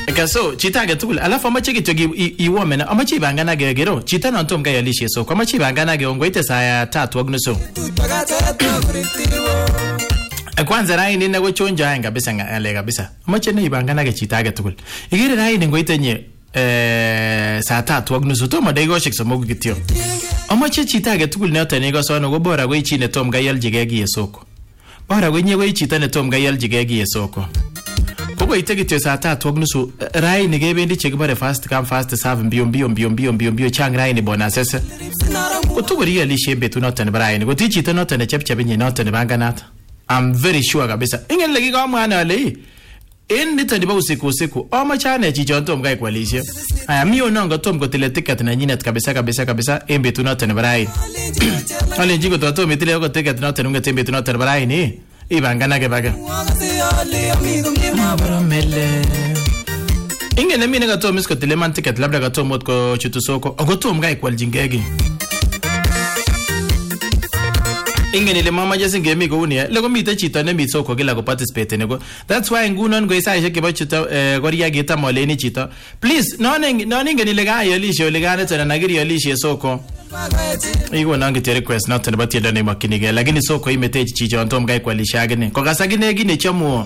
Kaso chita age tugul alafu amache kityo iwomena amache ibangana gegero chita non tom ga yalishe soko amache ibangana ge ongoite saa 3:30 kwanza raini ne go chonja hanga kabisa ngale kabisa amache ne ibangana ge chita age tugul igire raini ngoite nye saa 3:30 to madego shik somogu kityo amache chita age tugul ne otane go sono go bora go ichi ne tom ga yaljige gi soko bora go nye go ichi ne tom ga yaljige gi soko Kogo itegityo saa 3:30 raini gebendi chekibare fast come fast serve mbio chang raini bonus kutuburi yalishe betu noten raini gotichi to noten chepchebinye noten banganata I'm very sure kabisa ingele giga mwana ale in nitani ba usiku amachane chichonto mgai kwalishe aya mio nongo tom gotile ticket na nyinet kabisa embetu noten raini ale jigo to mitile go ticket noten unge tembetu noten raini ibangana ke baga ingene mine gato misko teleman ticket labda gato mot ko chutusoko ogoto mga equal jingegi ingene le mama jese ngemi go unia lego mite chito ne mitsoko kila go participate nego that's why ngunon go isa sheke ba chito goria geta moleni chito please no ingene le ga yalisho le ga netana nagiri yalisho soko Igo nange te request not about the name of Kinige, like in so ko imete chicho on Tom Guy Qualishagane. Kogasagine gine chamu.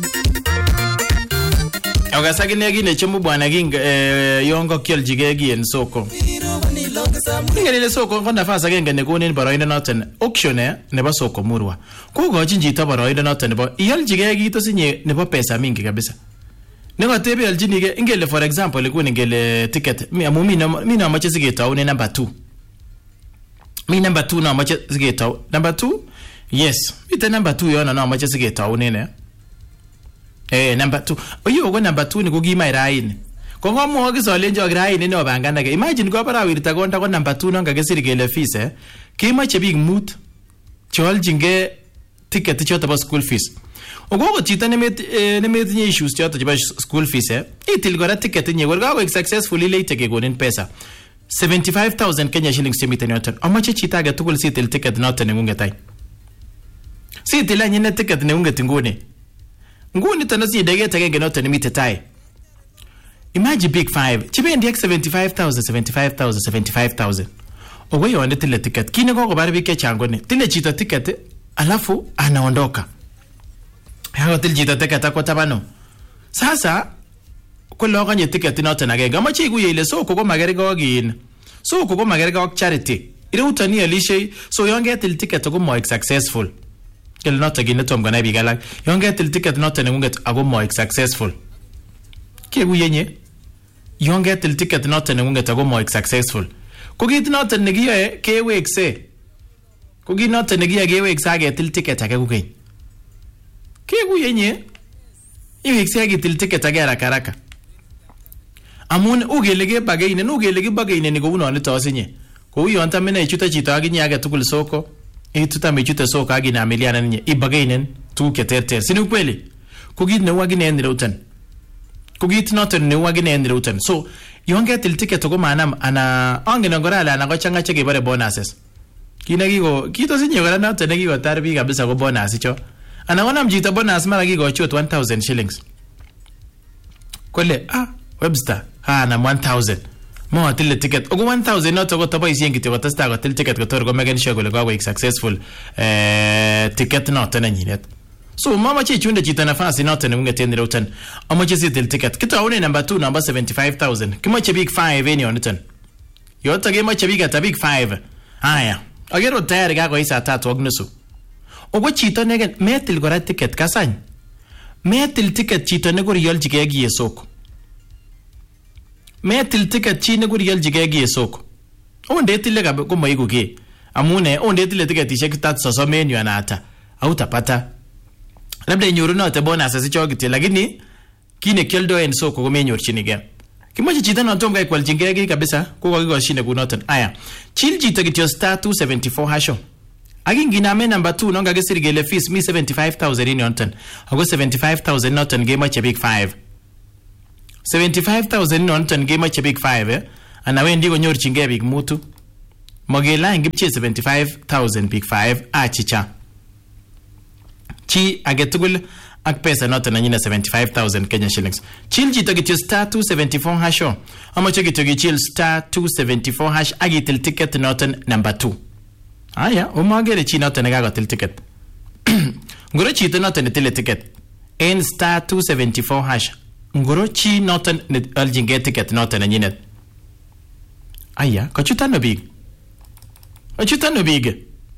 Ogasagine gine chamu banaging yongo kill jigegi and soko. Ingene soko konda fasa genge ne gonin baroina noten auctionnaire ne ba soko murwa. Ko go jinji to baroina noten ba yel jigegi to sinye ne ba pesa mingi kabisa. Nengo tebe yel jinige ingele for example ko ngele ticket mi na mache sigeta one number 2. Mi number 2 na mache sigeta number 2 yes ite number 2 yona na mache sigeta unene number 2 oyo go number 2 ni go gima iraini ko ngomo gisolenjo iraini no bangana ke imagine go para wirta gonda go number 2 no ngagesirigele fees kimache big mood chol jinge ticket chota ba school fees ogo chita ne metinye issues chota ba school fees itil gora ticket nye go successfully later ke gonin pesa 75,000 Kenya shillings chemite noten. Amache chita ga tukul sitil ticket noten ngunge tai. Sitil anyine ticket ne unge tingune. Nguni tanasi dege tage noten mite tai. Imagine big 5. Chibe ndi 75,000. Owe yo ande tile ticket. Kine gogo barabi ke changone. Tile chita ticket alafu anaondoka. Hago tile chita ticket kwa tabano. Sasa kwelo kanye ticket noten agenge amache iguye ile soko ko magere go gin soko ko magere go charity ile utani alishe so yonge til ticket ko mo successful kel not agin tom gana bigala yonge til ticket noten ngunget ago mo successful ke guyenye yonge til ticket noten ngunget ago mo successful ko git noten negiye ke wekse ko git noten negiye ge wekse age til ticket age gugen ke guyenye iwekse age til ticket age haraka amun ugelege bagaine ni go uno ne tosinye ko uyo anta mena ichuta chita aginya aga tukul soko ituta mechuta soko agina ameliana nye ibagainen tu ketete sinu kweli ko gid ne wagine endre utan ko gid noten ne wagine endre utan so yonge til ticket ko manam ana angena gorala na go changa chege bare bonuses kina gigo kito sinye gara na tene gigo tarbi kabisa go bonus cho ana wana mjita bonus mara gigo chot 1000 shillings kole Webster na 1000 mo til ticket ogo 1000 not go toba isiengi to testa go til ticket go torgo megen shogole go successful ticket not na nyinet so mama chi chunde chita nafasi not na unge tendere utan amache si til ticket kita one number 2 number 75,000 kimo che big 5 any on utan yo tage mo che big at big 5 haya agero tayari ga go isa 3 ognusu ogo chita negen metil go ticket kasany metil ticket chita ne go yol jige gi soko metil ticket chine guri yel jigegi soko onde tile ga ko moigo ke amune onde tile ticket ishek tat soso menu anata hautapata labda nyoro na te bonus asichogite lakini kine keldo en soko ko menyor chinige kimoja chita na tomga equal jingegi kabisa ko go shine kunoten aya chilji ticket star 274 hasho agingina me number 2 nonga gesirigele fees mi 75,000 in onten ago 75,000 noten game match big 5 75,000 non-ton game match big 5 ana wendi go nyor chinge big mutu mogela ngipche 75,000 big 5 achicha chi agetugul ak pesa noton nanyine 75,000 Kenya shillings. Chill chito kityo star 274 hash. Amache kityo kichill star 274 hash ak itil ticket noton number 2. Aya, omagere chi noton nekakotil ticket. Ngoro chito noton netile ticket en star 274 hash. Ngoro chi noton aljinge ticket noton nanyinet. Aya, kachutano big. Kachutano big.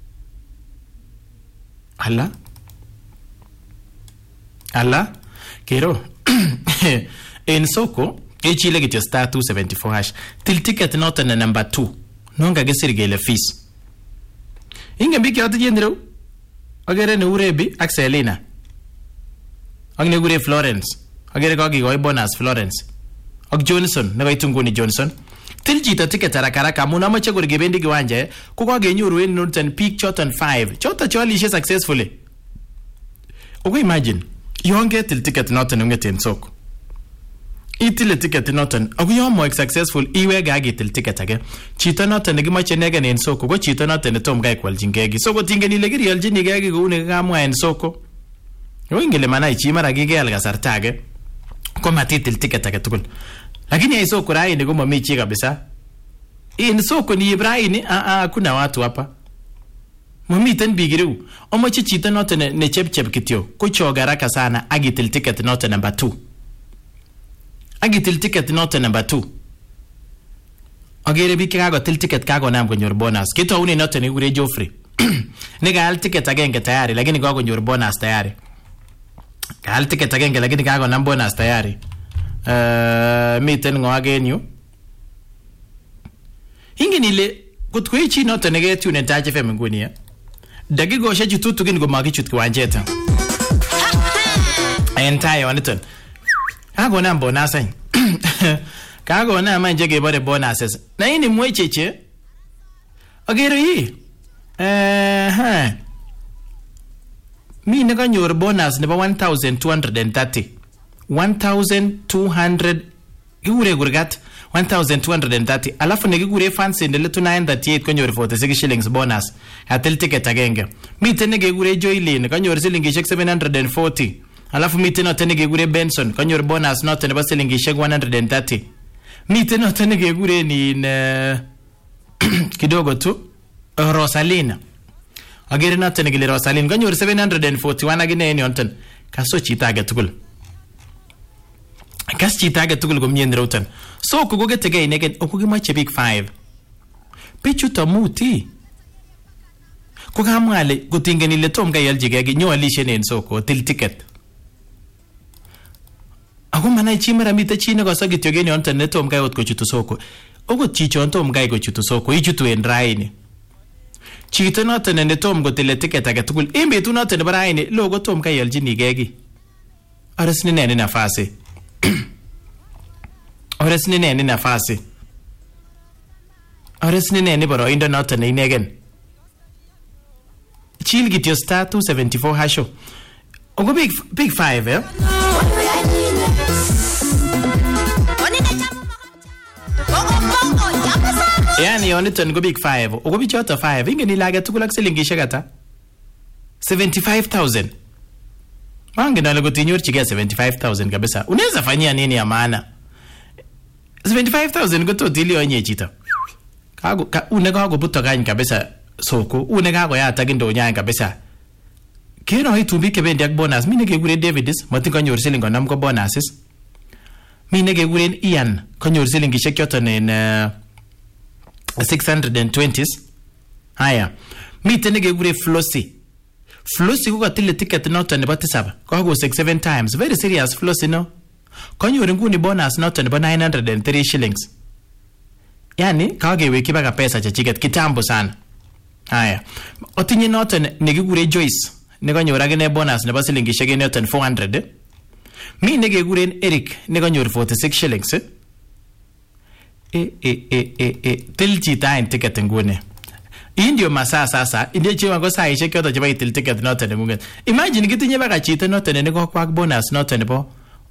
Alla, kero. En soko, chile kityo star 274 hash. Til ticket noton na number 2. Nonga gesirigele fees. Inge biki yote jendro. Agere ne urebi ak Selina. Ak ne ure Florence. Agere kaki goi bonus Florence. Ak Johnson, ne koi tunguni Johnson. Til chito ticket haraka amun amache kurgebendi kiwanja ko kagenyoru en noton peak choton 5. Choton cholishe successfully. Ogo imagine, yonge til ticket noton ngeten soko. Itile ticket noton, ako yon mo successful iwe gagi til ticket age. Chito noton negimache negen en soko ko chito noton netom gai kwaljingegi. Soko tingen ile giri aljinigegi ko une kamwa en soko. Yo ingele manai chi mara gigel kasartage. Ko matitil ticket age tugul. Lakini ya soko raini ko mami chi kabisa. In soko ni Ibrahini kuna watu hapa. Mamiten bigiru. Omoche chito noton ne chep kityo. Ko chogaraka sana agitil ticket noton number 2. Agitil ticket noton number 2. Agere biki kagotil ticket kagonam konyor bonus. Kito uni noton ni ure Joffrey. Nikaal ticket agenge tayari lakini kagonyor bonus tayari. Kaal ticket agenge lakini kagonam bonus tayari. Miten ngo agenyu. Ingin ile kutkoi chi noton negetune Taach FM nguni ya. Dakikoshe chututukin komakichut kiwanjeta. Entire waniton. Kagonam bonus any. Kagonam anje kebore bonuses. Na ini mwecheche. Agere hii. Mi nekanyor bonus nebo 1,230. 1,200 gure gurgat 1,230 alafu negigure fancy ndele 938 konyor 46 shillings bonus atil ticket agenge. Miten negigure Joylene konyor silingishek 740 alafu miten noten negigure Benson konyor bonus noten nebo silingishek 130. Miten noten negigure ni kidogo tu Rosalina agere noten negile Rosalina konyor 741 agine en yonten kaso chita age tugul. Kas chita age tugul komien roten. So kugogete inegen okugimache big 5. Pichuto muti. Kugamwale kutingen ile tom gayaljigegi nyoalishe en soko til ticket. Ako manai chi mara mite chi ne koso kityo geni onten ne tom gayot kochutu soko. Ogo chichon tom gay kochutu soko ichutu en raini. Chito noten ne tom gotile ticket age tugul. Imbetu noten ne raini logo tom gayaljinigegi. Ares ni nene nafasi. Ores ni nene nafasi. Ores ni nene boroindo noton ne inegen. Chill kityo star 274 hasho. Ogo big 5 eh? Yani yoniton go big 5. Ogo bichoto 5. Ingen ilage tugulak silingishek ata 75,000. Wangen nalo kutinyorchige 75,000 kabisa. Unaweza fanyia nini ya maana? 75,000 goto dili onye chito. Kago une kago buto gany kabisa soko. Une kago ya tagindo nya kabisa. Kero hitumbi kebendi ak bonus. Mine gegure Davidis mati konyor silingo nam ko bonuses. Mine gegure Ian konyor silingishek choton en 620s. Haya. Mite ne gegure Flossy. Flossy ko katile ticket noton nebo 7. Kago 6-7 times. Very serious Flossy no. Konyor nguni bonus noton nebo 903 shillings. Yani kageweki baka pesa chechiket kitambo sana. Haya. Otinye noton negigure Joyce nekonyor agine bonus nebo silingishek noton 400. Mi negiguren Eric nekonyor 46 shillings. Til chita en ticket nguni. Indio masaa sasa indio chiwa go saishek kyoto cheba itil ticket noton nengunget. Imagine kitinye baka chito noton negokwak bonus noton nebo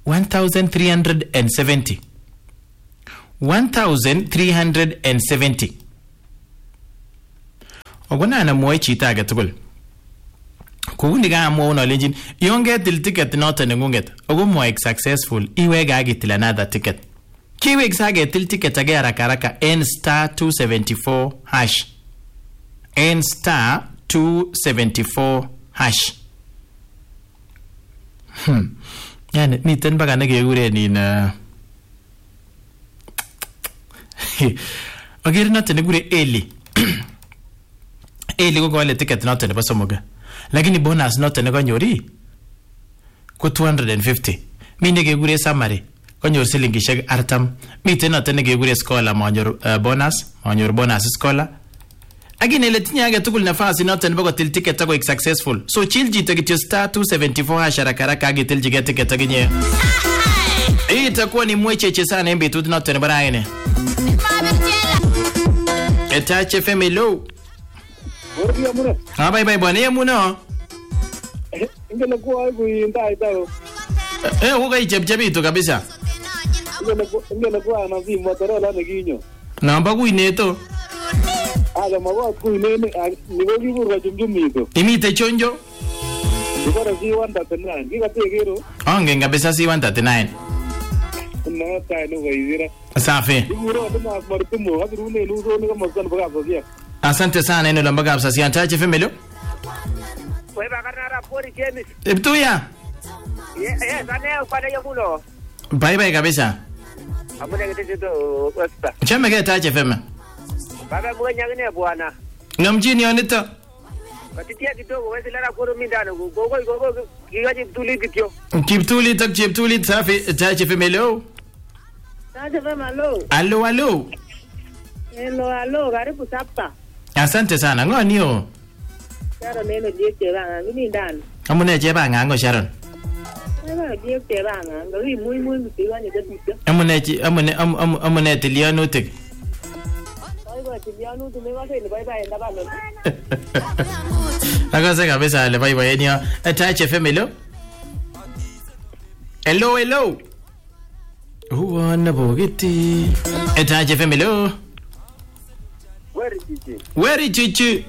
1,370. 1,370. Ogona na mwe chita age tugul. Kuundi ka amwa nolenjin yon ketil ticket noton nengunget ako moek successful iwege akitil another ticket. Kiwek sa ketil ticket age haraka en star 274 hash. En star 274 hash. Yani miten baka nekekuren in Agere noton nekure Eli. Eli ko kole ticket noton nebo somok. Lakini bonus noton nekanyor ko 250. Mi nekekure Summary kanyor silingishek 40. Miten noton nekekure Scholar manyor bonus Scholar. Lakini ile tinye age tugul nafasi noton nebo kotil ticket ako successful. So chill jito kityo star 274 hash haraka akitil jige ticket akinye. Hii itakuwa ni mwecheche sana en betut noton nebo raini. Etache femelo. Bye bwana yemuno. Ingene kwa kuinda itao. Uga ichepchepitu kabisa. Ingene kwa na vi Motorola nekinyo. Namba kuineto. Aga mawa kuinene niwe kiburwa chumchumito. Imite chonjo. Bora C139 kikategero. Onge kabisa C139. Na taino waizira. Safi. Iburo ndo martumo abirune luzo ni kama sana baka bozia. Asante sana eno lamba kabisa si antache femelo. Wewe bakarara pori kemis. Eptuya. Sana kwa ya mulo. Bye kabisa. Amuna kitendo wasta. Chama ke tache fema. Baba mwenya ngine bwana. Ngamjini onito. Katitia kidogo wewe lara koro mindano gogo kigaji tuli kityo. Kiptuli safi tache femelo. Tache femelo. Allo. Hello, karibu sapa. Asante sana. Ngoni yo? Sharon neno jete banga, mimi ndani. Amune cheba ngango Sharon. Neno jete banga, ngari muy msiwa ni kabisa. Amune tilianutik. Bye tilianutik mewa ni bye ndabano. Akase kabisa le bye enyo. Tache femelo. Hello. Uwana bogiti. Tache femelo. Where chichi?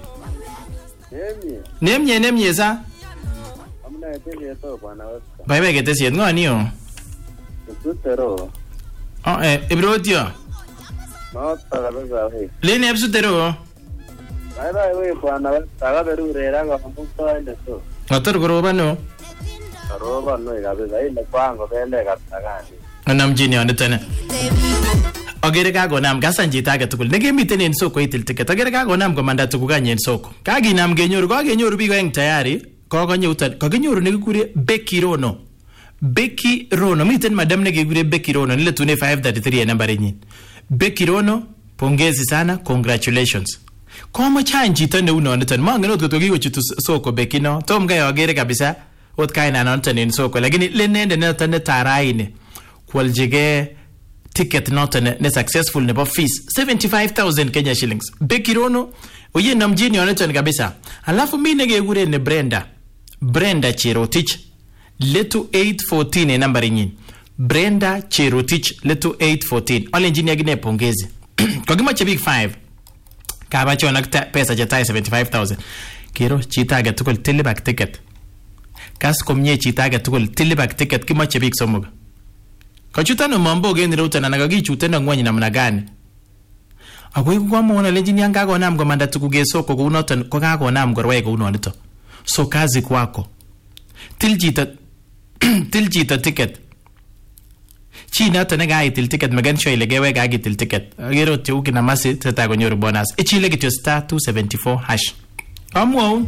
Nemye sa. Amna yete to bwana wasta. Bye ketesiet ngoni yo. Sutero. Ibrotio. No tagaza we. Lene absutero. Bye we bwana wasta gaberurera ngamuto ende so. Otor korobano. Roba no kabisa ile kwangu bele katagani. Namjini onetene. Agere kagonam gasan chito age tugul nekemiten en soko itil ticket agere kagonam komanda tuguk any en soko kaginam kagenyoru biik oeng tayari kagenyoru nekikure Becky Rono miten madam nekikure Becky Rono niletune 533 en nambari nyin Becky Rono pongezi sana congratulations koma chan chito neunoniton mangen ot koto kikochutu soko Becky no tom kai agere kabisa ot kaina noton en soko lakini lenende noton netaraine kwaljige ticket noton ne successful nebo fees 75,000 Kenya shillings. Becky Rono oye namjini oneton kabisa. Alafu mimi nekekure ne Brenda Cherotich letu 814 en nambari nyin. Brenda Cherotich letu 814. Ole engineer gine pongezi. Kokimache big 5. Kabachon ak pesa chetai 75,000. Kero chita age tugul tilibak ticket. Kas komye chita age tugul tilibak ticket kimache big somog. Kachutano mambo geni ruta na nakakichuteno ngwanyi namna gani. Ako kwa muona lenjini yanga kagonam komanda tukuge soko kunoton ko kagonam korwae kunonito. So kazi kwako. Til jita ticket. Chi noton nekaitil ticket magan sure ile kewe kakitil ticket. Agero tiu kina masi teta konyoru bonus. Ichile kityo star 274 hash. Amwaun.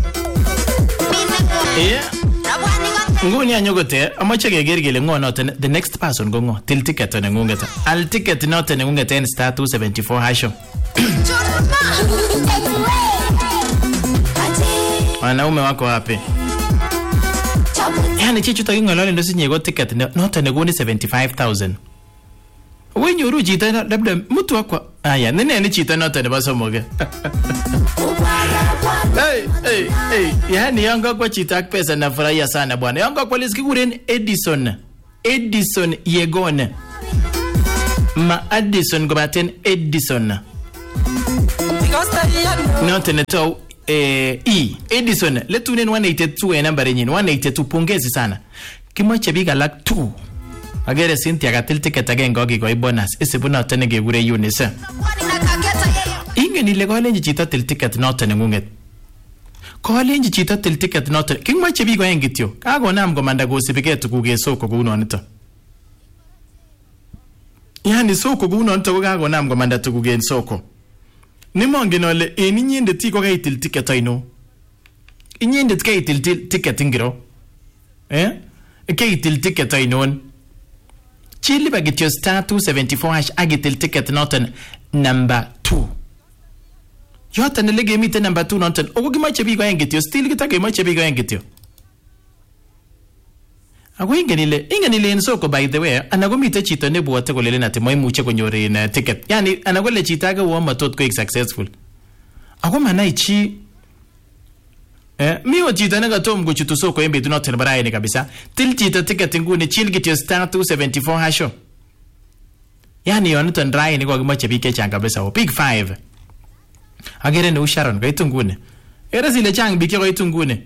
Nguni anyogote amache keger kele ngo noton the next person go ngo til ticket nengunget al ticket noton nengunget en star 274 hash. Wanaume wako wapi? Yani chichu takingolole ndo sinyego ticket noton negoni 75,000. Wenyoru chito labda mtu wako aya nene ni chito noton nebo somoge. Hey, yani yango kwa chito ak pesa nafurahia sana bwana. Yango kwa kikuren Edison Yegon. Ma Addison gobaten Edison. Noton neto Edison letunen 182 en namba renyin 182. Pongezi sana. Kimoche biik alak 2. Agere Cynthia katil ticket agenge akikoi bonus. Isibu noton nekekure Eunice. Ingen ile kolenji chito til ticket noton nengunget. Kolenji chito til ticket noton. Kimoche biik oeng kityo. Kakonam komanda kosibike tuguk en soko kounonito. Yani soko kounonito ko kakonam komanda tuguk en soko. Nimongen ole en inyendet iko kaitil ticket aino. Inyendet kaitil ticket ingiro. Kaitil ticket ainon. Chili ba kityo *274# agitil ticket noton number 2. Yoton ele gemite number 2 noton. Ogo kimache biik oeng kityo. Still kitakemoche biik oeng kityo. Ako ingen ile en soko by the way, ana komite chito nebwote kolelen ati maimuche konyor in ticket. Yani ana kole chito age wo matot koik successful. Ako manai chi mi o chito negatom kochutu soko en betut noton baraini kabisa. Til chito ticket nguni chill kityo *274#. Yani yoniton raini ko kimache biik chechang kabisa. O big 5. Agere ne Sharon kaitu nguni. Era sile chang biik kaitu nguni.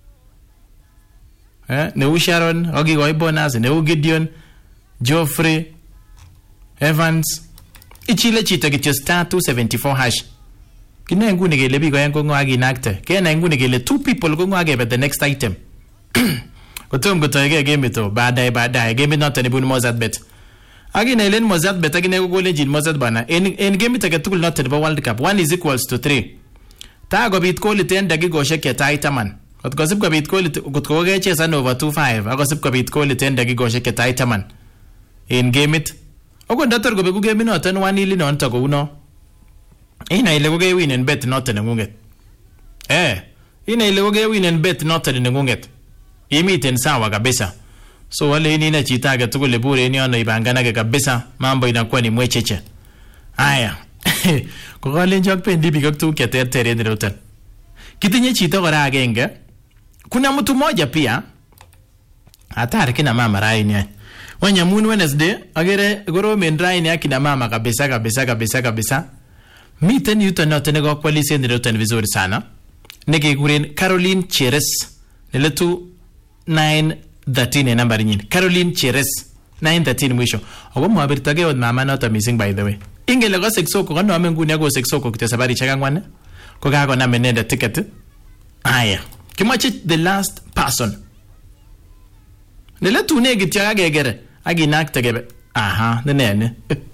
Neu Sharon, akikoi bonus, neu Gideon, Geoffrey, Evans. Ichile chito kityo *274#. Kine nguni kele biik oeng ko ngo akinakte. Kene nguni kele 2 people ko ngo akebe the next item. Kotom kotoige game ito baadaye game noton ibun Mozartbet. Akine elen Mozartbet akine ko kolenjin Mozart bana en game ito ketukul noton bo World Cup 1=3. Ta kobit kolit en dakikoshek chetai 10. Kot kosib kobit kolit kot ko kechesan over 2-5 akosib kobit kolit en dakikoshek chetai 10 en game it. Ako ndator kobeku game noton 1-0 noton kouno. Ina ile ko kewin en bet noton nengunget. Ina ile ko kewin en bet noton nengunget. Imiten sawa kabisa. So wale ini na chita age tukule bure ini ono ibanganage kabisa. Mambo inakuwa ni mwecheche. Aya. Kokolenji akpendi biik ak tuguk cheterter en ireruton. Kitinye chito kora agenge. Kuna mtu mmoja pia hatari kina mama raini. Wanyamun Wednesday agere goromen raini akina mama kabisa. Miten yuton noton nekokwalis en ireruton vizuri sana. Nekekuren Caroline Cheres. Neletu 913 en namba rinyin. Caroline Cheres 913 mwisho. Ako mwabirtage od mama noton missing by the way. Ingele ko seksoko kono ame nguni ako seksoko kityo sabari chakangwan. Ko kakonam inendet ticket. Aya. Kimoche the last person. Neletu negit yakagegere. Aginakte gebe. Aha, nene.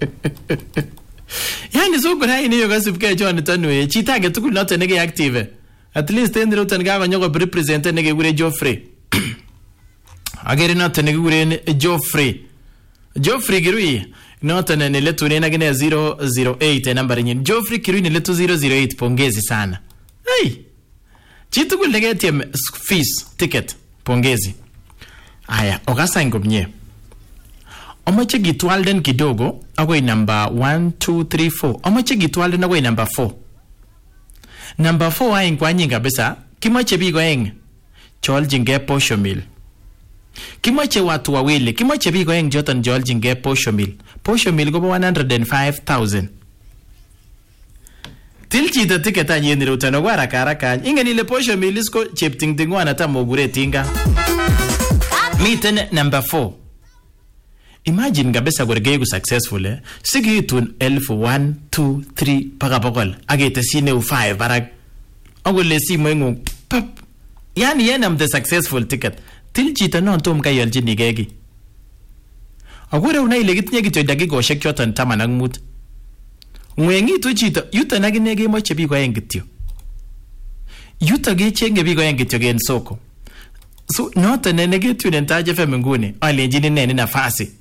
Yani soko raini yo kasipke Jonathan we. Chita age tukul noton nege active. At least en roten kakonyo ko represent nekekure Geoffrey. Agere noton nekekure Geoffrey Kirui noton neletu nenagine 008 namba rinyin. Geoffrey Kirui neletu 008. Pongezi sana. Hey. Chitukul negetiem fees ticket. Pongezi. Aya, okasa ngomnye. Omoche gitwalden kidogo agoi number 1 2 3 4. Omoche gitwalden agoi number 4. Number 4 aing kwanyin kabisa. Kimoche biik oeng choljinge posho meal. Kimoche watu wawili. Kimoche biik oeng joton choljinge posho meal. Posho meal kobo 105,000. Til chito ticket anyen irutano kwa haraka. Ingen ile posho meal isko cheptingtingwan ata mogure tinga. Miten number 4. Imagine kabisa gorgeigu successful Sigitun 1 2 3 paka pokol. Agete sine 5 barak. Agole si mwengu pap. Yani yenam the successful ticket. Til chito non tom kayolji nigegi. Agore una ile gitinye kityo dakikoshek choton 15. Ngwengi tu chito yuto nagine gemoche biik oeng kityo. Yuto gechenge biik oeng kityo gen soko. So noton negetune en Taaj FM nguni alenjini nene nafasi.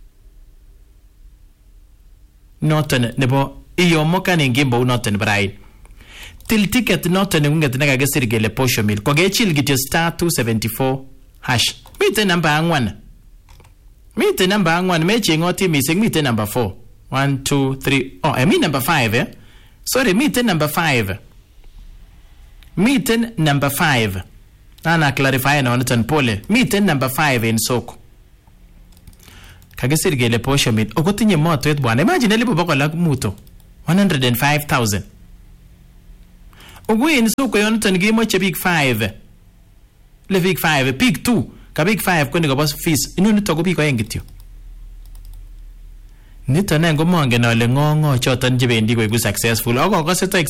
Noton nebo iyomokan en gimbo noton brain. Til ticket noton ngunget nekagesir kele posho meal. Kogechil kityo *274#. Miten namba 4. Miten namba 4 mechengoti missing miten namba 4. 1 2 3. Oh, I mean number 5 Sorry, miten number 5. Miten number 5. Ana clarify na wanaton pole. Miten number 5 in soko. Kagesir kele posho meal. Okotinye motwet bwana. Imagine lipo bako lag muto. 105,000. Ogwen soko yoniton kemoche big 5. Le big 5, big 2. Ka big 5 ko ni kobo fees. Inonito ko big oeng kityo. Nito neng ko mongen ale ngo choton chebendi koiku successful. Ako kose to